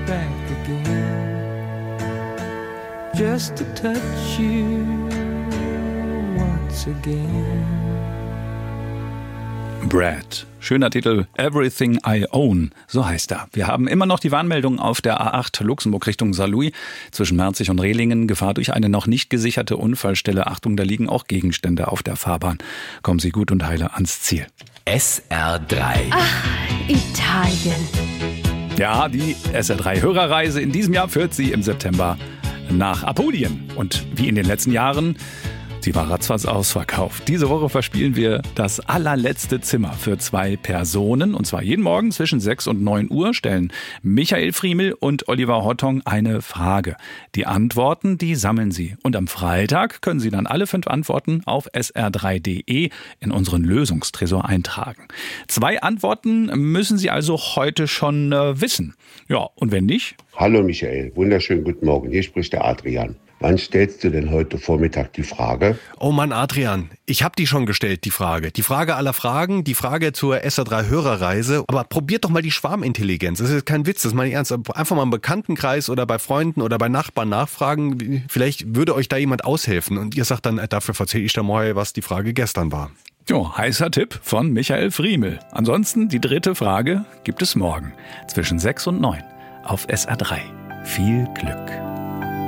back again, just to touch you once again. Brad. Schöner Titel, Everything I Own, so heißt er. Wir haben immer noch die Warnmeldung auf der A8 Luxemburg Richtung Saarlouis zwischen Merzig und Rehlingen. Gefahr durch eine noch nicht gesicherte Unfallstelle. Achtung, da liegen auch Gegenstände auf der Fahrbahn. Kommen Sie gut und heile ans Ziel. SR3. Ach, Italien. Ja, die SR3-Hörerreise in diesem Jahr führt Sie im September nach Apulien. Und wie in den letzten Jahren, sie war ratzfatz ausverkauft. Diese Woche verspielen wir das allerletzte Zimmer für 2 Personen. Und zwar jeden Morgen zwischen 6 und 9 Uhr stellen Michael Friemel und Oliver Hottong eine Frage. Die Antworten, die sammeln sie. Und am Freitag können Sie dann alle 5 Antworten auf sr3.de in unseren Lösungstresor eintragen. 2 Antworten müssen Sie also heute schon wissen. Ja, und wenn nicht? Hallo Michael, wunderschönen guten Morgen. Hier spricht der Adrian. Wann stellst du denn heute Vormittag die Frage? Oh Mann, Adrian, ich habe die schon gestellt, die Frage. Die Frage aller Fragen, die Frage zur SR3-Hörerreise. Aber probiert doch mal die Schwarmintelligenz. Das ist kein Witz, das meine ich ernst. Einfach mal im Bekanntenkreis oder bei Freunden oder bei Nachbarn nachfragen. Vielleicht würde euch da jemand aushelfen. Und ihr sagt dann, dafür erzähle ich dann mal, was die Frage gestern war. Jo, heißer Tipp von Michael Friemel. Ansonsten die 3. Frage gibt es morgen zwischen 6 und 9 auf SR3. Viel Glück.